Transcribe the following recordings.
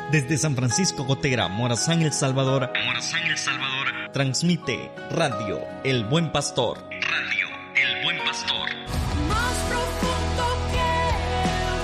Desde San Francisco Gotera, Morazán, El Salvador, transmite Radio El Buen Pastor. Radio El Buen Pastor. Más profundo que el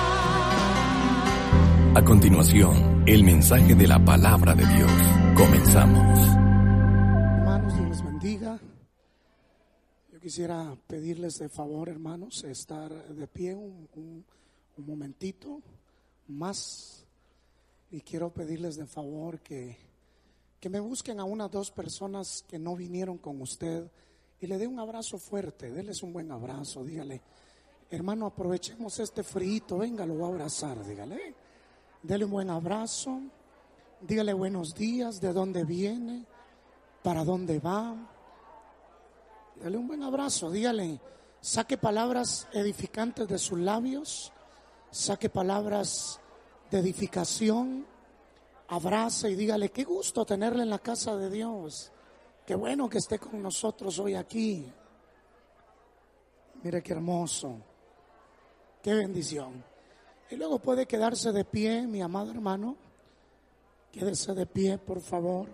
mar. A continuación, el mensaje de la palabra de Dios. Comenzamos. Hermanos, Dios les bendiga. Yo quisiera pedirles de favor, hermanos, estar de pie un momentito más. Y quiero pedirles de favor que me busquen a unas 2 personas que no vinieron con usted y le dé un abrazo fuerte. Déles un buen abrazo. Dígale, hermano, aprovechemos este frío. Venga, lo voy a abrazar. Dígale, dele un buen abrazo. Dígale buenos días, de dónde viene, para dónde va. Dale un buen abrazo. Dígale, saque palabras edificantes de sus labios. Saque palabras de edificación, abrace y dígale, qué gusto tenerle en la casa de Dios, qué bueno que esté con nosotros hoy aquí. Mire qué hermoso, qué bendición. Y luego puede quedarse de pie, mi amado hermano, quédese de pie, por favor.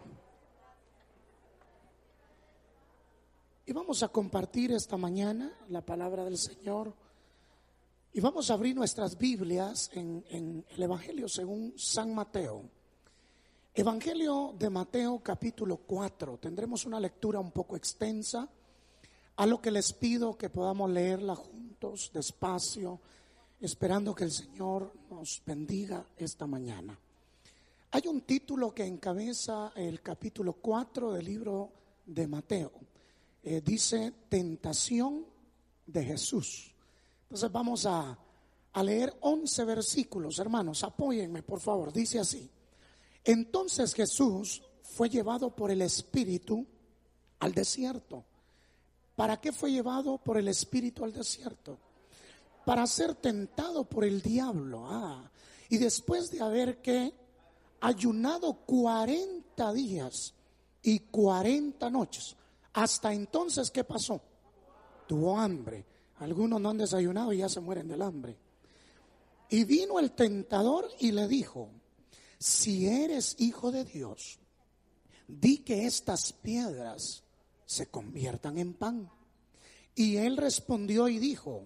Y vamos a compartir esta mañana la palabra del Señor. Y vamos a abrir nuestras Biblias en el Evangelio según San Mateo. Evangelio de Mateo capítulo 4. Tendremos una lectura un poco extensa, a lo que les pido que podamos leerla juntos, despacio, esperando que el Señor nos bendiga esta mañana. Hay un título que encabeza el capítulo 4 del libro de Mateo. Dice, Tentación de Jesús. Entonces vamos a leer 11 versículos, hermanos, apóyenme por favor, dice así. Entonces Jesús fue llevado por el Espíritu al desierto. ¿Para qué fue llevado por el Espíritu al desierto? Para ser tentado por el diablo. Y después de haber ayunado 40 días y 40 noches, hasta entonces, ¿qué pasó? Tuvo hambre. Algunos no han desayunado y ya se mueren del hambre. Y vino el tentador y le dijo, si eres hijo de Dios, di que estas piedras se conviertan en pan. Y él respondió y dijo,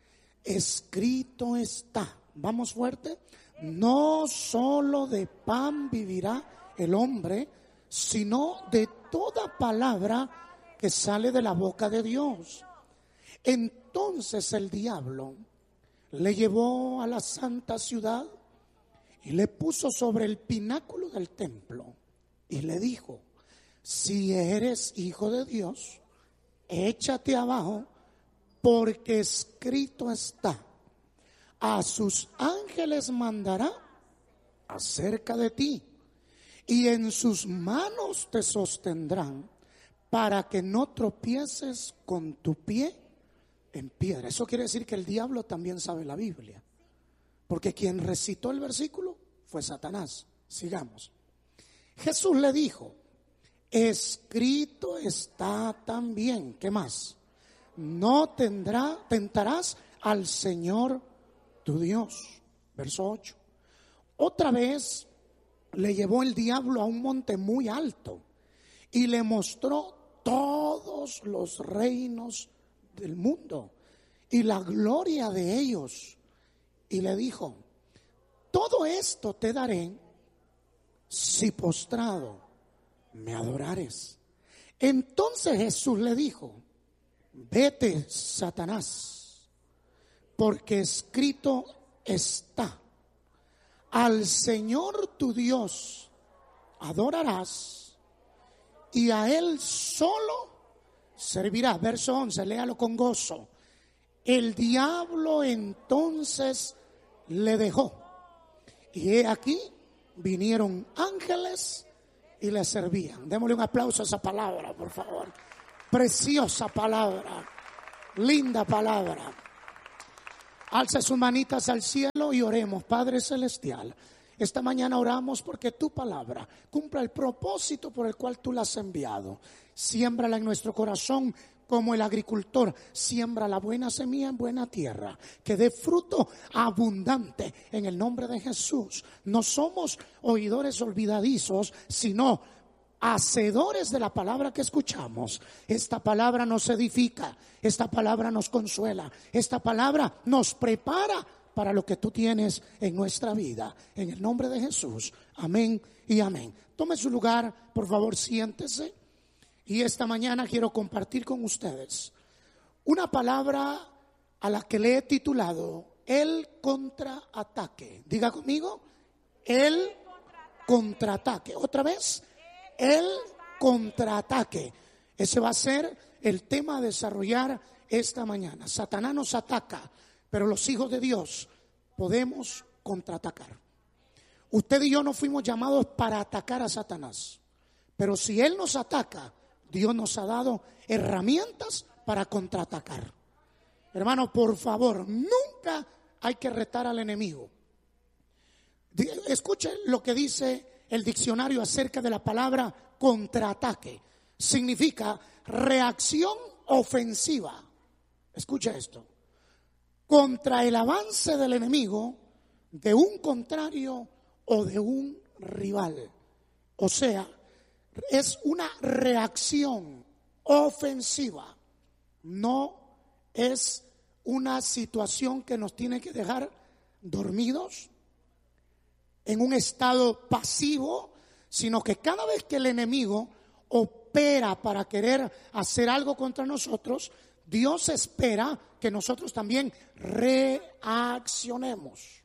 escrito está, vamos fuerte, no solo de pan vivirá el hombre, sino de toda palabra que sale de la boca de Dios. Entonces el diablo le llevó a la santa ciudad y le puso sobre el pináculo del templo y le dijo, si eres hijo de Dios, échate abajo, porque escrito está, a sus ángeles mandará acerca de ti y en sus manos te sostendrán para que no tropieces con tu pie en piedra. Eso quiere decir que el diablo también sabe la Biblia, porque quien recitó el versículo fue Satanás. Sigamos. Jesús le dijo, escrito está también, ¿qué más? No tentarás al Señor tu Dios. Verso 8. Otra vez le llevó el diablo a un monte muy alto y le mostró todos los reinos del mundo y la gloria de ellos, y le dijo, todo esto te daré si postrado me adorares. Entonces Jesús le dijo, vete, Satanás, porque escrito está, al Señor tu Dios adorarás y a Él solo servirá. Verso 11, léalo con gozo. El diablo entonces le dejó. Y he aquí, vinieron ángeles y le servían. Démosle un aplauso a esa palabra, por favor. Preciosa palabra, linda palabra. Alza sus manitas al cielo y oremos. Padre celestial, esta mañana oramos porque tu palabra cumpla el propósito por el cual tú la has enviado. Siémbrala en nuestro corazón como el agricultor siembra la buena semilla en buena tierra, que dé fruto abundante en el nombre de Jesús. No somos oidores olvidadizos, sino hacedores de la palabra que escuchamos. Esta palabra nos edifica, esta palabra nos consuela, esta palabra nos prepara para lo que tú tienes en nuestra vida. En el nombre de Jesús, amén y amén. Tome su lugar, por favor, siéntese. Y esta mañana quiero compartir con ustedes una palabra a la que le he titulado el contraataque. Diga conmigo, el contraataque. Otra vez, el contraataque. Ese va a ser el tema a desarrollar esta mañana. Satanás nos ataca, pero los hijos de Dios podemos contraatacar. Usted y yo no fuimos llamados para atacar a Satanás, pero si él nos ataca, Dios nos ha dado herramientas para contraatacar. Hermano, por favor, nunca hay que retar al enemigo. Escuche lo que dice el diccionario acerca de la palabra contraataque. Significa reacción ofensiva. Escucha esto. Contra el avance del enemigo, de un contrario o de un rival. O sea, es una reacción ofensiva. No es una situación que nos tiene que dejar dormidos en un estado pasivo, sino que cada vez que el enemigo opera para querer hacer algo contra nosotros, Dios espera que nosotros también reaccionemos.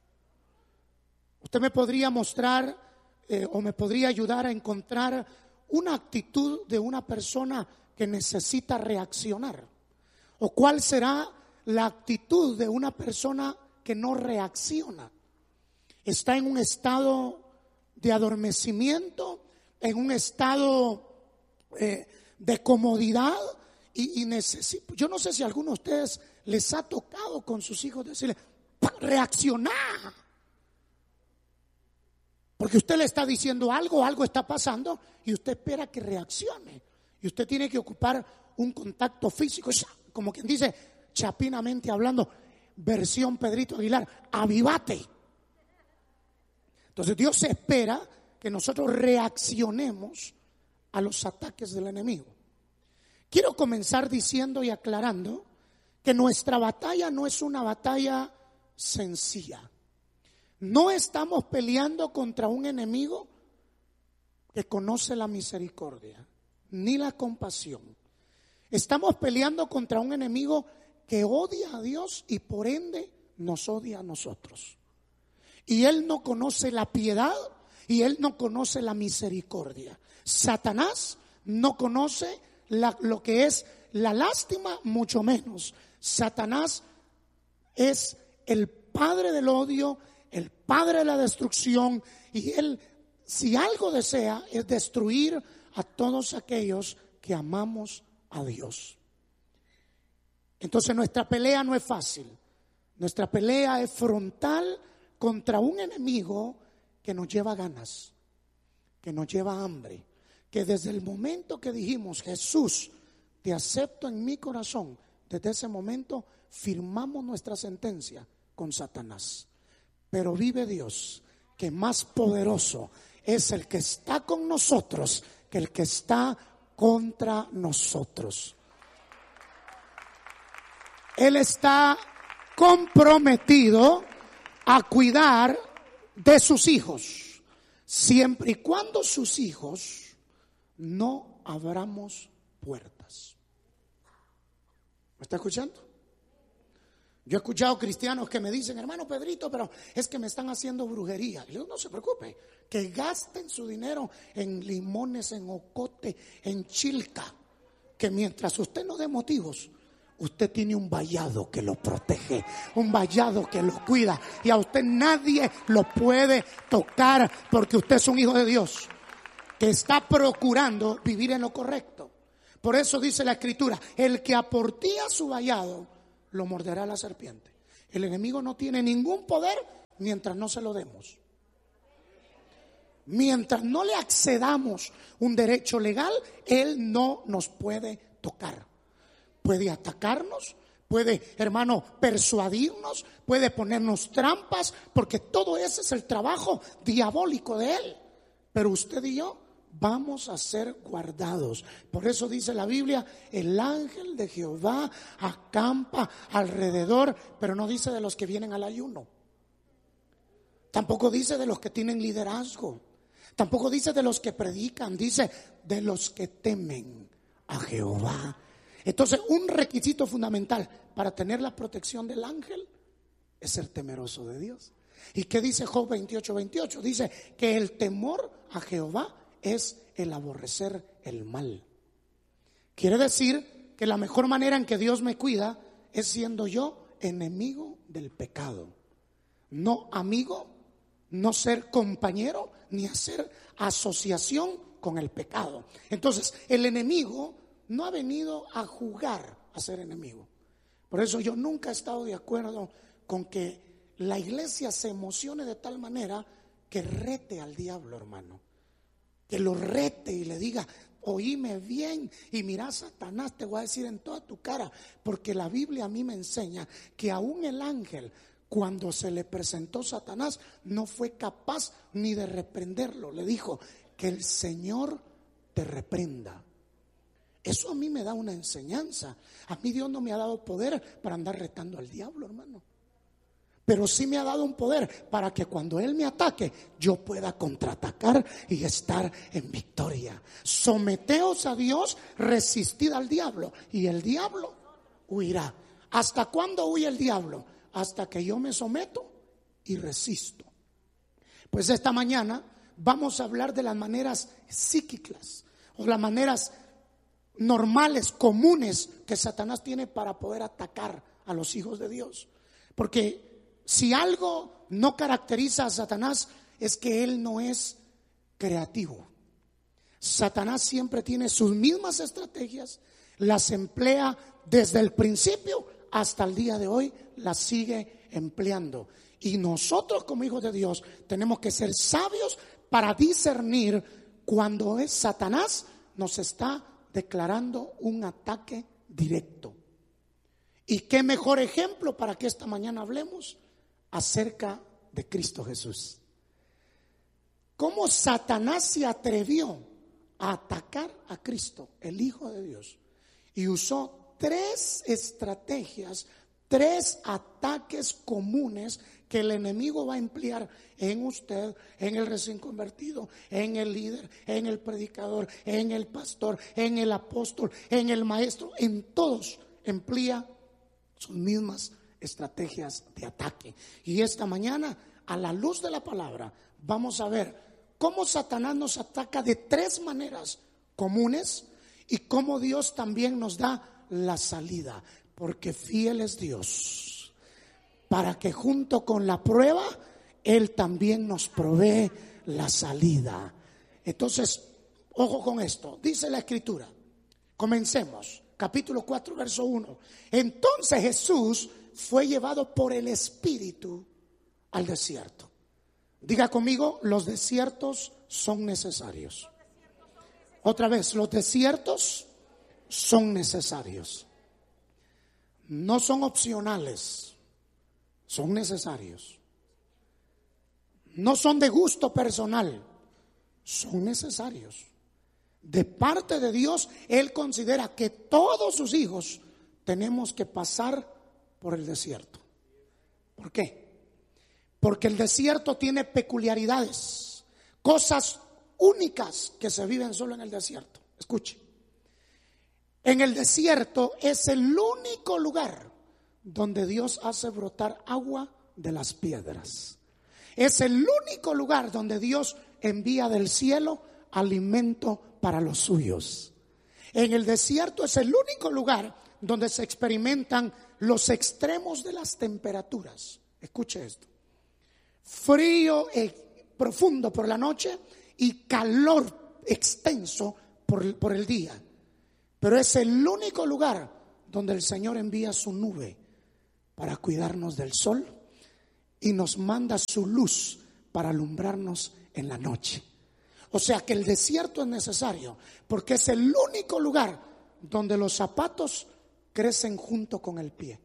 Usted me podría mostrar o me podría ayudar a encontrar una actitud de una persona que necesita reaccionar. ¿O cuál será la actitud de una persona que no reacciona? Está en un estado de adormecimiento, en un estado de comodidad y necesita. Yo no sé si a alguno de ustedes les ha tocado con sus hijos decirle, reaccionar. Porque usted le está diciendo algo está pasando y usted espera que reaccione. Y usted tiene que ocupar un contacto físico, como quien dice, chapinamente hablando, versión Pedrito Aguilar, avívate. Entonces Dios espera que nosotros reaccionemos a los ataques del enemigo. Quiero comenzar diciendo y aclarando que nuestra batalla no es una batalla sencilla. No estamos peleando contra un enemigo que conoce la misericordia ni la compasión. Estamos peleando contra un enemigo que odia a Dios y por ende nos odia a nosotros. Y él no conoce la piedad y él no conoce la misericordia. Satanás no conoce lo que es la lástima, mucho menos. Satanás es el padre del odio, el padre de la destrucción, y él, si algo desea, es destruir a todos aquellos que amamos a Dios. Entonces nuestra pelea no es fácil. Nuestra pelea es frontal contra un enemigo que nos lleva ganas, que nos lleva hambre, que desde el momento que dijimos, Jesús, te acepto en mi corazón, desde ese momento firmamos nuestra sentencia con Satanás. Pero vive Dios, que más poderoso es el que está con nosotros que el que está contra nosotros. Él está comprometido a cuidar de sus hijos, siempre y cuando sus hijos no abramos puertas. ¿Me está escuchando? Yo he escuchado cristianos que me dicen, hermano Pedrito, pero es que me están haciendo brujería. Y yo, no se preocupe, que gasten su dinero en limones, en ocote, en chilca, que mientras usted no dé motivos, usted tiene un vallado que lo protege, un vallado que lo cuida, y a usted nadie lo puede tocar porque usted es un hijo de Dios que está procurando vivir en lo correcto. Por eso dice la Escritura, el que aportía su vallado lo morderá la serpiente. El enemigo no tiene ningún poder mientras no se lo demos. Mientras no le accedamos un derecho legal, él no nos puede tocar. puede atacarnos, puede, hermano, persuadirnos, puede ponernos trampas, porque todo ese es el trabajo diabólico de él. Pero usted y yo vamos a ser guardados. Por eso dice la Biblia, el ángel de Jehová acampa alrededor, pero no dice de los que vienen al ayuno. Tampoco dice de los que tienen liderazgo. Tampoco dice de los que predican. Dice de los que temen a Jehová. Entonces, un requisito fundamental para tener la protección del ángel es ser temeroso de Dios. ¿Y qué dice Job 28:28? Dice que el temor a Jehová es el aborrecer el mal. Quiere decir que la mejor manera en que Dios me cuida es siendo yo enemigo del pecado, no amigo, no ser compañero, ni hacer asociación con el pecado. Entonces, el enemigo no ha venido a jugar a ser enemigo. Por eso yo nunca he estado de acuerdo con que la iglesia se emocione de tal manera que rete al diablo, hermano. Que lo rete y le diga, oíme bien y mira, Satanás, te voy a decir en toda tu cara, porque la Biblia a mí me enseña que aún el ángel, cuando se le presentó Satanás, no fue capaz ni de reprenderlo. Le dijo, que el Señor te reprenda. Eso a mí me da una enseñanza. A mí Dios no me ha dado poder para andar retando al diablo, hermano. Pero sí me ha dado un poder para que cuando Él me ataque, yo pueda contraatacar y estar en victoria. Someteos a Dios, resistid al diablo y el diablo huirá. ¿Hasta cuándo huye el diablo? Hasta que yo me someto y resisto. Pues esta mañana vamos a hablar de las maneras psíquicas o las maneras normales, comunes que Satanás tiene para poder atacar a los hijos de Dios. Porque si algo no caracteriza a Satanás es que él no es creativo. Satanás siempre tiene sus mismas estrategias, las emplea desde el principio hasta el día de hoy, las sigue empleando. Y nosotros como hijos de Dios tenemos que ser sabios para discernir cuando es Satanás nos está declarando un ataque directo. ¿Y qué mejor ejemplo para que esta mañana hablemos acerca de Cristo Jesús? ¿Cómo Satanás se atrevió a atacar a Cristo, el Hijo de Dios? Y usó 3 estrategias, 3 ataques comunes que el enemigo va a emplear en usted, en el recién convertido, en el líder, en el predicador, en el pastor, en el apóstol, en el maestro. En todos emplea sus mismas estrategias de ataque. Y esta mañana, a la luz de la palabra, vamos a ver cómo Satanás nos ataca de 3 maneras comunes y cómo Dios también nos da la salida, porque fiel es Dios, para que junto con la prueba Él también nos provee la salida. Entonces, ojo con esto, dice la Escritura. Comencemos, capítulo 4, verso 1. Entonces Jesús fue llevado por el Espíritu al desierto. Diga conmigo, los desiertos son necesarios. Otra vez, los desiertos son necesarios. No son opcionales, son necesarios. No son de gusto personal, son necesarios. De parte de Dios, Él considera que todos sus hijos tenemos que pasar por el desierto. ¿Por qué? Porque el desierto tiene peculiaridades, cosas únicas que se viven solo en el desierto. Escuche, en el desierto es el único lugar donde Dios hace brotar agua de las piedras. Es el único lugar donde Dios envía del cielo alimento para los suyos. En el desierto es el único lugar donde se experimentan los extremos de las temperaturas. Escuche esto: frío profundo por la noche y calor extenso por el día. Pero es el único lugar donde el Señor envía su nube para cuidarnos del sol y nos manda su luz para alumbrarnos en la noche. O sea que el desierto es necesario porque es el único lugar donde los zapatos crecen junto con el pie.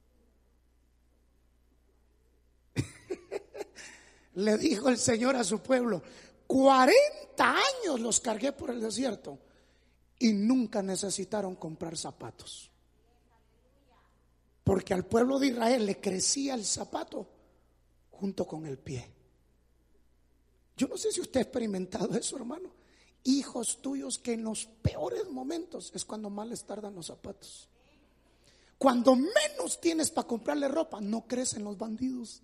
Le dijo el Señor a su pueblo: 40 años los cargué por el desierto y nunca necesitaron comprar zapatos, porque al pueblo de Israel le crecía el zapato junto con el pie. Yo no sé si usted ha experimentado eso, hermano. Hijos tuyos que en los peores momentos es cuando más les tardan los zapatos. Cuando menos tienes para comprarle ropa, no crecen los bandidos.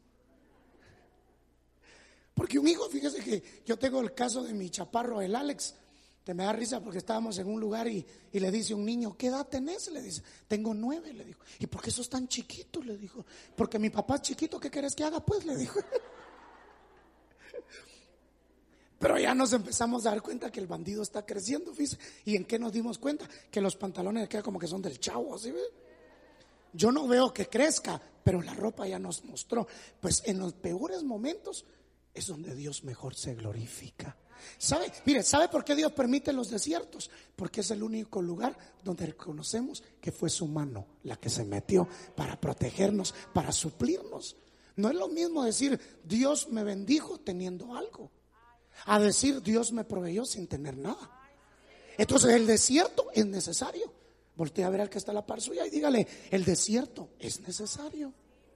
Porque un hijo, fíjese que yo tengo el caso de mi chaparro, el Alex, que me da risa porque estábamos en un lugar y le dice un niño: ¿qué edad tenés? Le dice: tengo 9, le dijo. ¿Y por qué sos tan chiquito? Le dijo. Porque mi papá es chiquito, ¿qué querés que haga? Pues, le dijo. Pero ya nos empezamos a dar cuenta que el bandido está creciendo, fíjese. ¿Y en qué nos dimos cuenta? Que los pantalones de queda como que son del Chavo, ¿así ve? Yo no veo que crezca, pero la ropa ya nos mostró. Pues en los peores momentos es donde Dios mejor se glorifica. ¿Sabe? Mire, ¿sabe por qué Dios permite los desiertos? Porque es el único lugar donde reconocemos que fue su mano la que se metió para protegernos, para suplirnos. No es lo mismo decir Dios me bendijo teniendo algo, a decir Dios me proveyó sin tener nada. Entonces el desierto es necesario. Voltea a ver al que está a la par suya y dígale: el desierto es necesario.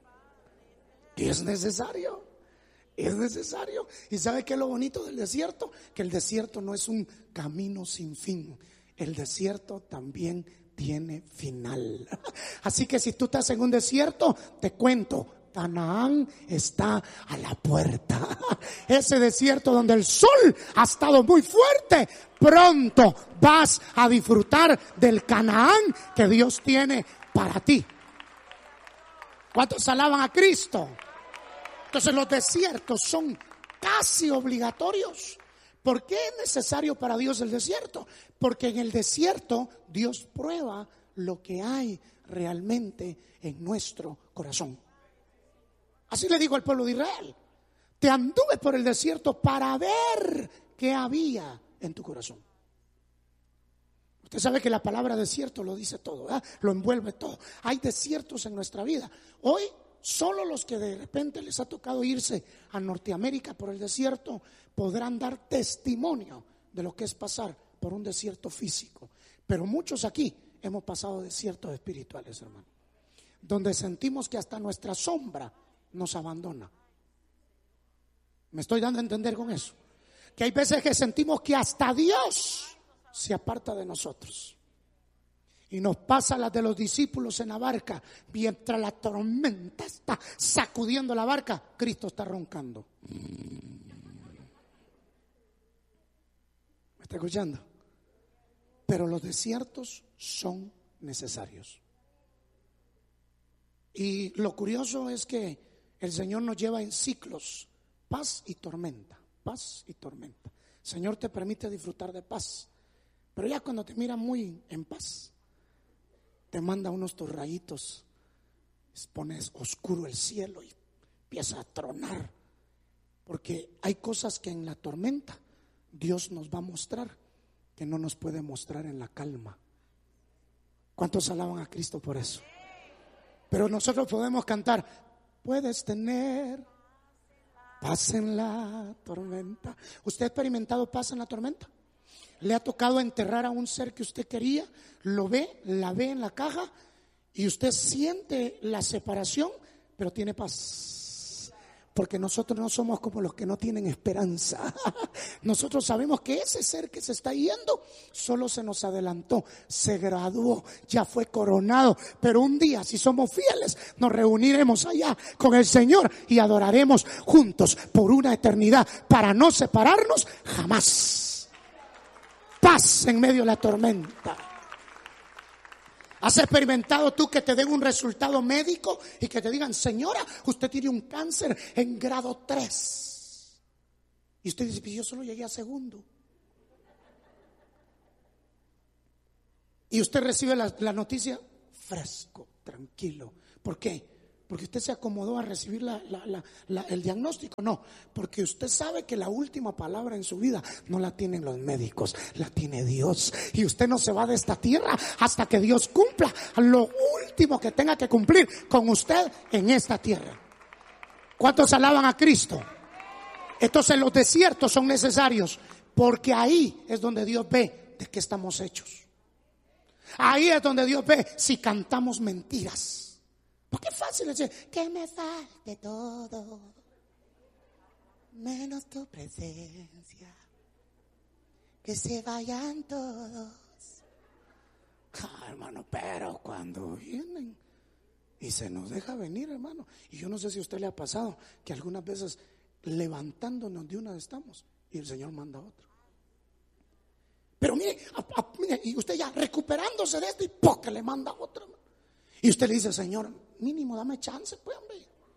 Es necesario. Es necesario. ¿Y sabe qué es lo bonito del desierto? Que el desierto no es un camino sin fin. El desierto también tiene final. Así que si tú estás en un desierto, te cuento: Canaán está a la puerta. Ese desierto donde el sol ha estado muy fuerte, pronto vas a disfrutar del Canaán que Dios tiene para ti. ¿Cuántos alaban a Cristo? Entonces los desiertos son casi obligatorios. ¿Por qué es necesario para Dios el desierto? Porque en el desierto Dios prueba lo que hay realmente en nuestro corazón. Así le digo al pueblo de Israel: te anduve por el desierto para ver qué había en tu corazón. Usted sabe que la palabra desierto lo dice todo, ¿verdad? Lo envuelve todo. Hay desiertos en nuestra vida. Hoy solo los que de repente les ha tocado irse a Norteamérica por el desierto podrán dar testimonio de lo que es pasar por un desierto físico. Pero muchos aquí hemos pasado desiertos espirituales, hermano, donde sentimos que hasta nuestra sombra nos abandona. ¿Me estoy dando a entender con eso? Que hay veces que sentimos que hasta Dios se aparta de nosotros. Y nos pasa las de los discípulos en la barca. Mientras la tormenta está sacudiendo la barca, Cristo está roncando. ¿Me está escuchando? Pero los desiertos son necesarios. Y lo curioso es que el Señor nos lleva en ciclos: paz y tormenta, paz y tormenta. El Señor te permite disfrutar de paz, pero ya cuando te mira muy en paz, te manda unos torrayitos, pones oscuro el cielo y empieza a tronar. Porque hay cosas que en la tormenta Dios nos va a mostrar que no nos puede mostrar en la calma. ¿Cuántos alaban a Cristo por eso? Pero nosotros podemos cantar: puedes tener paz en la tormenta. ¿Usted ha experimentado paz en la tormenta? ¿Le ha tocado enterrar a un ser que usted quería? Lo ve, la ve en la caja y usted siente la separación, pero tiene paz. Porque nosotros no somos como los que no tienen esperanza. Nosotros sabemos que ese ser que se está yendo solo se nos adelantó, se graduó, ya fue coronado. Pero un día, si somos fieles, nos reuniremos allá con el Señor y adoraremos juntos por una eternidad para no separarnos jamás. Paz en medio de la tormenta. ¿Has experimentado tú que te den un resultado médico y que te digan: señora, usted tiene un cáncer en grado 3? Y usted dice: yo solo llegué a segundo. Y usted recibe la noticia fresco, tranquilo. ¿Por qué? porque usted se acomodó a recibir el diagnóstico. No, porque usted sabe que la última palabra en su vida no la tienen los médicos, la tiene Dios. Y usted no se va de esta tierra hasta que Dios cumpla lo último que tenga que cumplir con usted en esta tierra. ¿Cuántos alaban a Cristo? Entonces los desiertos son necesarios, porque ahí es donde Dios ve de qué estamos hechos. Ahí es donde Dios ve si cantamos mentiras. Porque es fácil decir que me falte todo menos tu presencia, que se vayan todos. Hermano, pero cuando vienen y se nos deja venir, hermano, y yo no sé si a usted le ha pasado que algunas veces levantándonos de una estamos y el Señor manda otra. Pero mire, y usted ya recuperándose de esto y que le manda otra. Y usted le dice, Señor, mínimo dame chance, pues, hombre.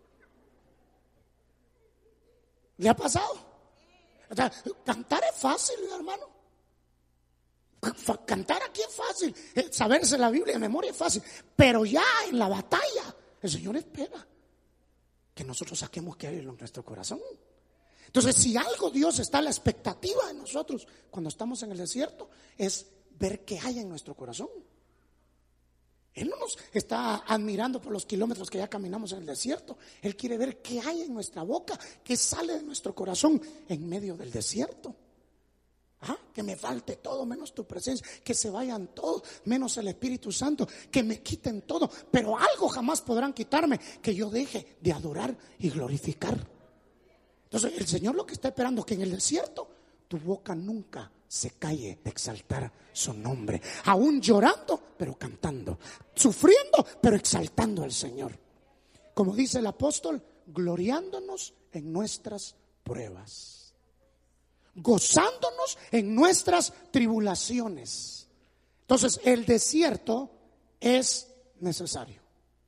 ¿Le ha pasado? O sea, cantar es fácil, hermano. Cantar aquí es fácil. Saberse la Biblia de memoria es fácil. Pero ya en la batalla, el Señor espera que nosotros saquemos que hay en nuestro corazón. Entonces, si algo Dios está a la expectativa de nosotros cuando estamos en el desierto, es ver qué hay en nuestro corazón. Él no nos está admirando por los kilómetros que ya caminamos en el desierto. Él quiere ver qué hay en nuestra boca, qué sale de nuestro corazón en medio del desierto. Que me falte todo menos tu presencia, que se vayan todos menos el Espíritu Santo, que me quiten todo, pero algo jamás podrán quitarme, que yo deje de adorar y glorificar. Entonces el Señor lo que está esperando es que en el desierto tu boca nunca se calle de exaltar su nombre, aún llorando pero cantando, sufriendo pero exaltando al Señor, como dice el apóstol, gloriándonos en nuestras pruebas, gozándonos en nuestras tribulaciones. Entonces el desierto es necesario.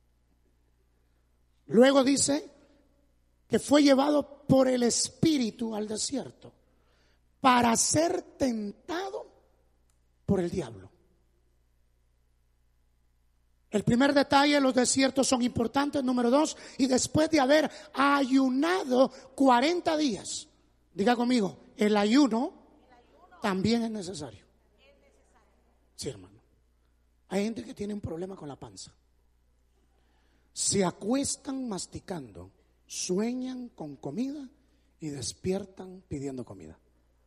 Luego dice que fue llevado por el Espíritu al desierto para ser tentado por el diablo. El primer detalle, los desiertos son importantes. Número 2, y después de haber ayunado 40 días, diga conmigo, el ayuno también es necesario. Sí, hermano. Hay gente que tiene un problema con la panza. Se acuestan masticando, sueñan con comida y despiertan pidiendo comida.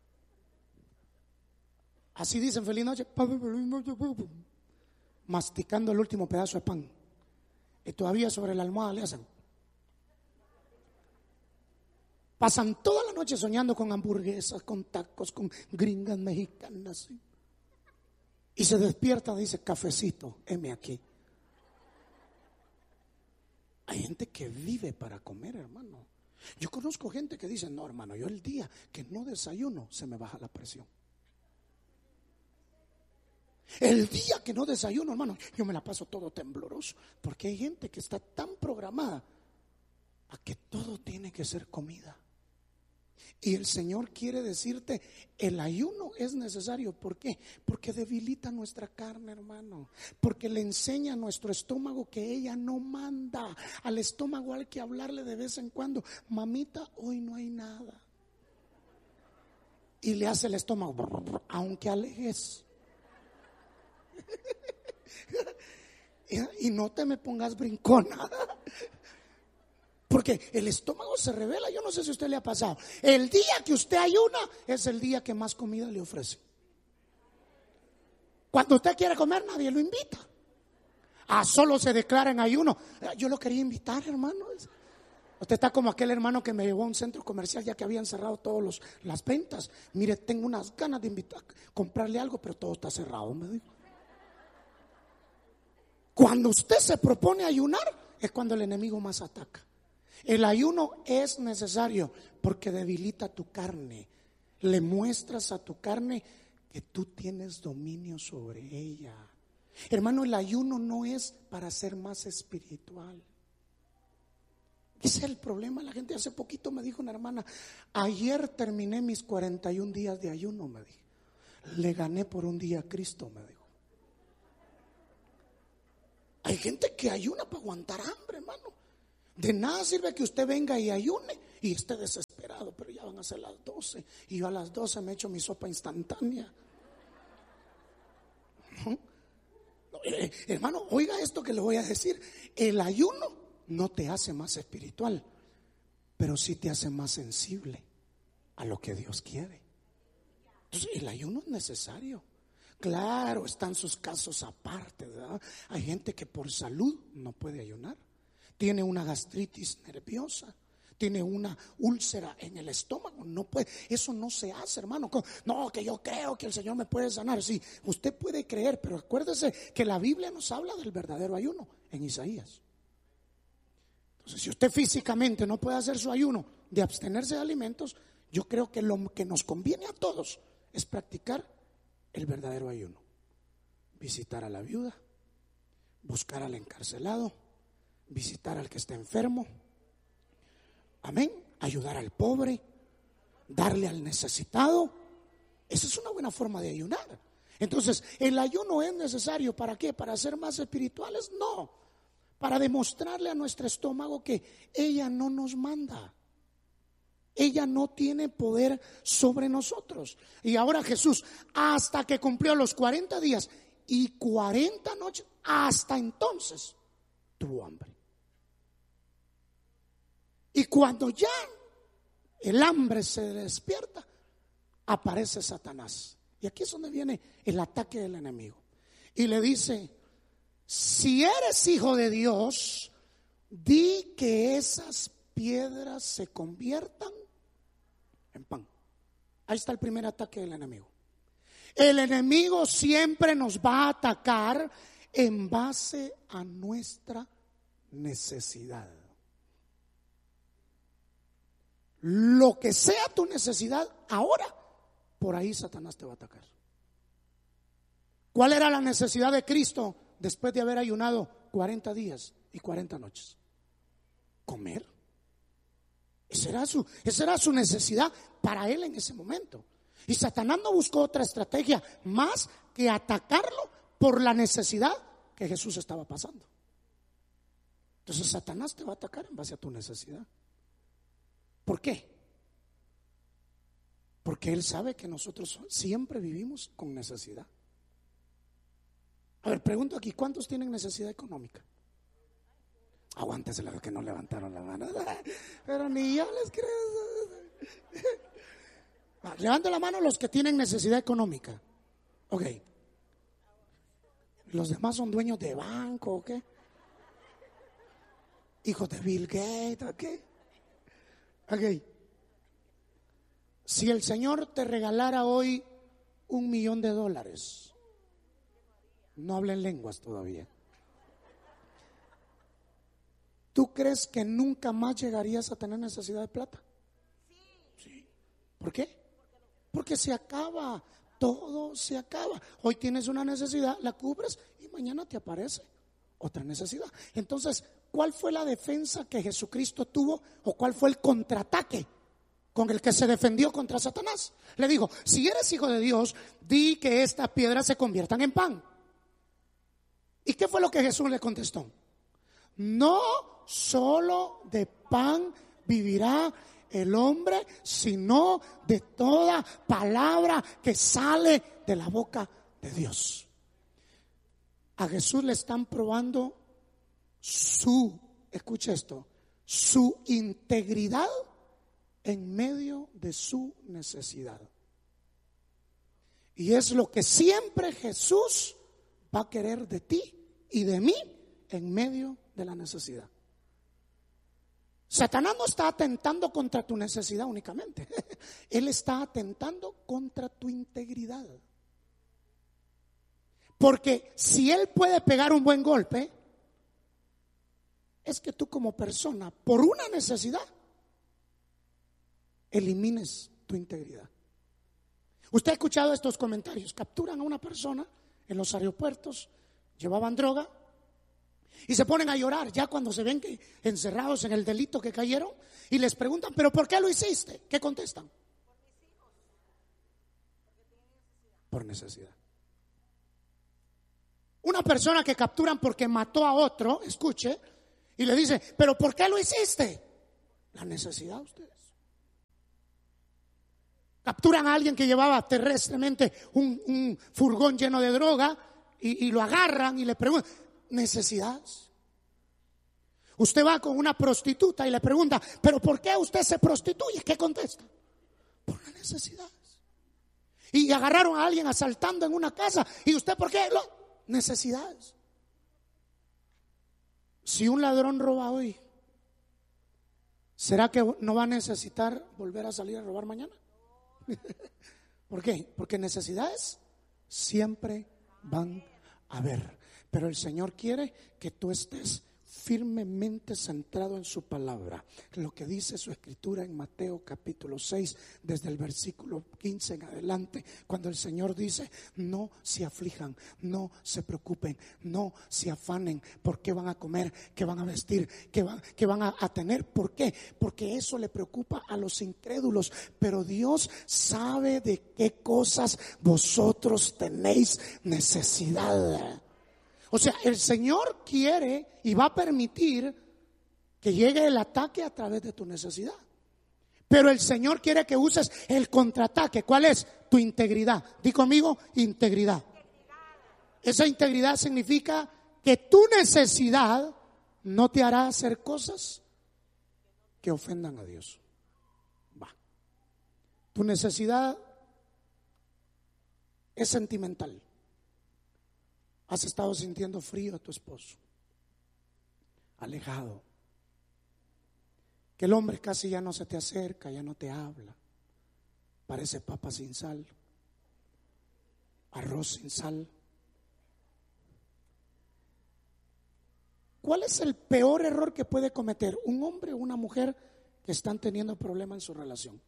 Así dicen, feliz noche, masticando el último pedazo de pan. Y todavía sobre la almohada le hacen. Pasan toda la noche soñando con hamburguesas, con tacos, con gringas mexicanas. Y se despierta y dice, cafecito, heme aquí. Hay gente que vive para comer, hermano. Yo conozco gente que dice, no, hermano, yo el día que no desayuno se me baja la presión. El día que no desayuno, hermano, yo me la paso todo tembloroso, porque hay gente que está tan programada a que todo tiene que ser comida. Y el Señor quiere decirte, el ayuno es necesario. ¿Por qué? Porque debilita nuestra carne, hermano. Porque le enseña a nuestro estómago que ella no manda. Al estómago hay que hablarle de vez en cuando, mamita, hoy no hay nada. Y le hace el estómago, aunque alejes. Y no te me pongas brincona, porque el estómago se revela. Yo no sé si a usted le ha pasado. El día que usted ayuna es el día que más comida le ofrece. Cuando usted quiere comer, nadie lo invita. Solo se declara en ayuno. Yo lo quería invitar, hermano. Usted está como aquel hermano que me llevó a un centro comercial ya que habían cerrado todas las ventas. Mire, tengo unas ganas de invitar, comprarle algo, pero todo está cerrado, me dijo. Cuando usted se propone ayunar, es cuando el enemigo más ataca. El ayuno es necesario porque debilita tu carne. Le muestras a tu carne que tú tienes dominio sobre ella. Hermano, el ayuno no es para ser más espiritual. Ese es el problema. La gente hace poquito me dijo una hermana, ayer terminé mis 41 días de ayuno, me dijo. Le gané por un día a Cristo, me dijo. Hay gente que ayuna para aguantar hambre, hermano. De nada sirve que usted venga y ayune y esté desesperado, pero ya van a ser las 12 y yo a las 12 me echo mi sopa instantánea. ¿No? Hermano, oiga esto que le voy a decir. El ayuno no te hace más espiritual, pero sí te hace más sensible a lo que Dios quiere. Entonces el ayuno es necesario. Claro, están sus casos aparte, ¿verdad? Hay gente que por salud no puede ayunar. Tiene una gastritis nerviosa, tiene una úlcera en el estómago, no puede. Eso no se hace, hermano. No, que yo creo que el Señor me puede sanar. Sí, usted puede creer, pero acuérdese que la Biblia nos habla del verdadero ayuno en Isaías. Entonces, si usted físicamente no puede hacer su ayuno de abstenerse de alimentos, yo creo que lo que nos conviene a todos es practicar el verdadero ayuno. Visitar a la viuda, buscar al encarcelado, visitar al que está enfermo, amén, ayudar al pobre, darle al necesitado. Esa es una buena forma de ayunar. Entonces, ¿el ayuno es necesario para qué? ¿Para ser más espirituales? No, para demostrarle a nuestro estómago que ella no nos manda. Ella no tiene poder sobre nosotros. Y ahora Jesús, hasta que cumplió los 40 días y 40 noches, hasta entonces tuvo hambre. Y cuando ya el hambre se despierta, aparece Satanás. Y aquí es donde viene el ataque del enemigo. Y le dice: si eres hijo de Dios, di que esas piedras se conviertan en pan. Ahí está el primer ataque del enemigo. El enemigo siempre nos va a atacar en base a nuestra necesidad. Lo que sea tu necesidad ahora, por ahí Satanás te va a atacar. ¿Cuál era la necesidad de Cristo después de haber ayunado 40 días y 40 noches? Comer. Esa era su necesidad para él en ese momento. Y Satanás no buscó otra estrategia más que atacarlo por la necesidad que Jesús estaba pasando. Entonces Satanás te va a atacar en base a tu necesidad. ¿Por qué? Porque él sabe que nosotros siempre vivimos con necesidad. A ver, pregunto aquí, ¿cuántos tienen necesidad económica? Aguántese los que no levantaron la mano. Pero ni yo les creo. Levanten la mano los que tienen necesidad económica. Ok. ¿Los demás son dueños de banco o qué? Hijos de Bill Gates o qué? Ok. Si el Señor te regalara hoy $1,000,000, no hablen lenguas todavía, ¿tú crees que nunca más llegarías a tener necesidad de plata? Sí. ¿Por qué? Porque se acaba, todo se acaba. Hoy tienes una necesidad, la cubres y mañana te aparece otra necesidad. Entonces, ¿cuál fue la defensa que Jesucristo tuvo o cuál fue el contraataque con el que se defendió contra Satanás? Le dijo: si eres hijo de Dios, di que estas piedras se conviertan en pan. ¿Y qué fue lo que Jesús le contestó? No solo de pan vivirá el hombre, sino de toda palabra que sale de la boca de Dios. A Jesús le están probando escucha esto, su integridad en medio de su necesidad. Y es lo que siempre Jesús va a querer de ti y de mí en medio de la necesidad. Satanás no está atentando contra tu necesidad únicamente. Él está atentando contra tu integridad. Porque si él puede pegar un buen golpe, es que tú como persona, por una necesidad, elimines tu integridad. Usted ha escuchado estos comentarios: capturan a una persona en los aeropuertos, llevaban droga y se ponen a llorar ya cuando se ven que encerrados en el delito que cayeron, y les preguntan: ¿pero por qué lo hiciste? ¿Qué contestan? Por necesidad. Una persona que capturan porque mató a otro, escuche, y le dice, pero ¿por qué lo hiciste? La necesidad de ustedes. Capturan a alguien que llevaba terrestremente un furgón lleno de droga y lo agarran y le preguntan, necesidades. Usted va con una prostituta y le pregunta, pero ¿por qué usted se prostituye? ¿Qué contesta? Por las necesidades. Y agarraron a alguien asaltando en una casa, ¿y usted por qué? Necesidades. Si un ladrón roba hoy, ¿será que no va a necesitar volver a salir a robar mañana? ¿Por qué? Porque necesidades siempre van a haber. Pero el Señor quiere que tú estés firmemente centrado en su palabra, lo que dice su escritura en Mateo capítulo 6, desde el versículo 15 en adelante, cuando el Señor dice, no se aflijan, no se preocupen, no se afanen por qué van a comer, qué van a vestir, qué van a tener. ¿Por qué? Porque eso le preocupa a los incrédulos, pero Dios sabe de qué cosas vosotros tenéis necesidad. O sea, el Señor quiere y va a permitir que llegue el ataque a través de tu necesidad. Pero el Señor quiere que uses el contraataque. ¿Cuál es? Tu integridad. Di conmigo, integridad. Esa integridad significa que tu necesidad no te hará hacer cosas que ofendan a Dios. Va. Tu necesidad es sentimental. Has estado sintiendo frío a tu esposo, alejado, que el hombre casi ya no se te acerca, ya no te habla, parece papa sin sal, arroz sin sal. ¿Cuál es el peor error que puede cometer un hombre o una mujer que están teniendo problemas en su relación?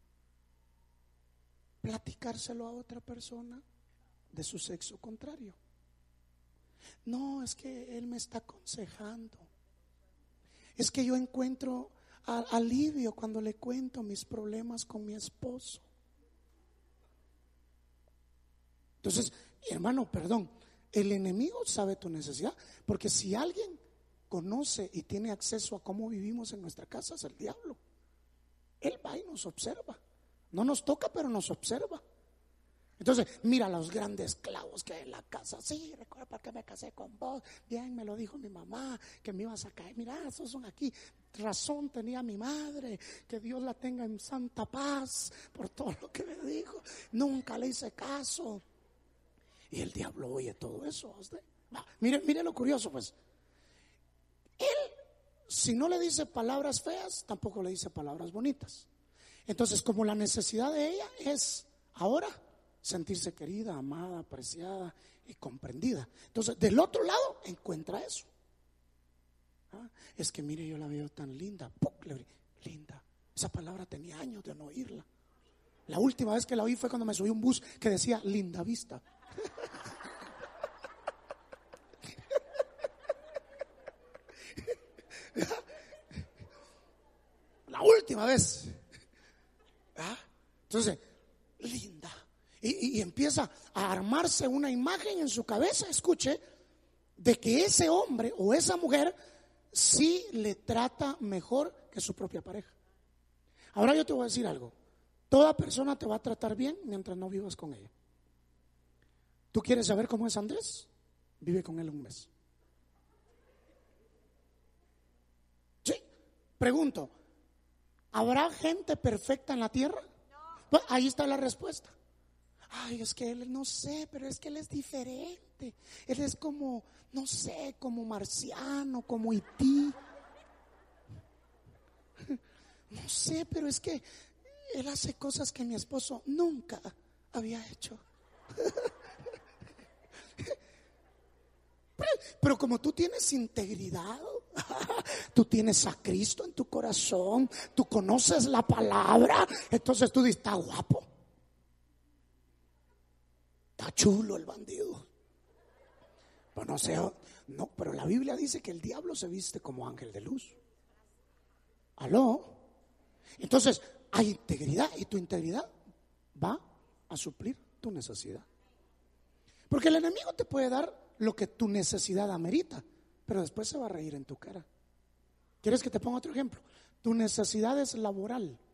Platicárselo a otra persona de su sexo contrario. No, es que él me está aconsejando. Es que yo encuentro alivio cuando le cuento mis problemas con mi esposo. Entonces, hermano, perdón, el enemigo sabe tu necesidad, porque si alguien conoce y tiene acceso a cómo vivimos en nuestra casa es el diablo. Él va y nos observa. No nos toca, pero nos observa. Entonces, mira los grandes clavos que hay en la casa. Sí, recuerda por qué me casé con vos. Bien, me lo dijo mi mamá, que me ibas a caer. Mira, esos son aquí. Razón tenía mi madre, que Dios la tenga en santa paz por todo lo que me dijo. Nunca le hice caso. Y el diablo oye todo eso. Mire lo curioso, pues. Él, si no le dice palabras feas, tampoco le dice palabras bonitas. Entonces, como la necesidad de ella es ahora sentirse querida, amada, apreciada y comprendida. Entonces, del otro lado encuentra eso. Es que mire, yo la veo tan linda. Linda. Esa palabra tenía años de no oírla. La última vez que la oí fue cuando me subí a un bus que decía linda vista. La última vez. Entonces, linda. Y empieza a armarse una imagen en su cabeza, escuche, de que ese hombre o esa mujer sí le trata mejor que su propia pareja. Ahora yo te voy a decir algo. Toda persona te va a tratar bien mientras no vivas con ella. ¿Tú quieres saber cómo es Andrés? Vive con él un mes. Sí, pregunto, ¿habrá gente perfecta en la tierra? Pues ahí está la respuesta. Ay, es que él, no sé, pero es que él es diferente. Él es como, no sé, como marciano, como Haití. No sé, pero es que él hace cosas que mi esposo nunca había hecho. Pero como tú tienes integridad, tú tienes a Cristo en tu corazón, tú conoces la palabra, entonces tú dices, está guapo. Está chulo el bandido. Pero no sé, no, pero la Biblia dice que el diablo se viste como ángel de luz. ¿Aló? Entonces, hay integridad y tu integridad va a suplir tu necesidad. Porque el enemigo te puede dar lo que tu necesidad amerita, pero después se va a reír en tu cara. ¿Quieres que te ponga otro ejemplo? Tu necesidad es laboral.